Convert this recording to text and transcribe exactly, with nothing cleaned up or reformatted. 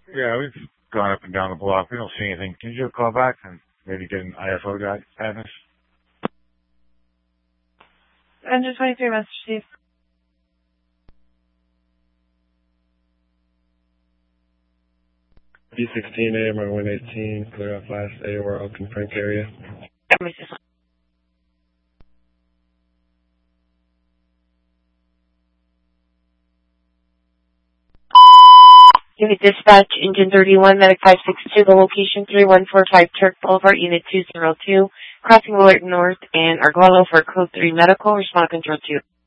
Yeah, we've gone up and down the block. We don't see anything. Can you call back and maybe get an I F O guy, Agnes? Engine twenty-three, Master Chief. B sixteen A M R one eighteen, clear off last A O R Oakland Frank area. Unit Dispatch, Engine thirty-one, Medic five six two, the location three one four five Turk Boulevard, Unit two zero two, crossing Willard North and Arguello for Code three Medical, respond control two.